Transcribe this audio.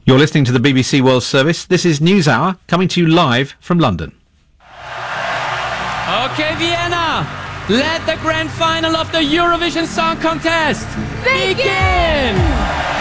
You're listening to the BBC World Service. This is NewsHour, coming to you live from London. Okay, Vienna, let the grand final of the Eurovision Song Contest begin!